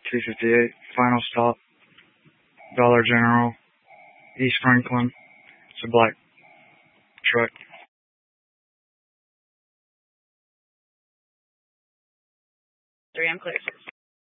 258. Final stop. Dollar General. East Franklin. It's a black truck. 3, I'm clear.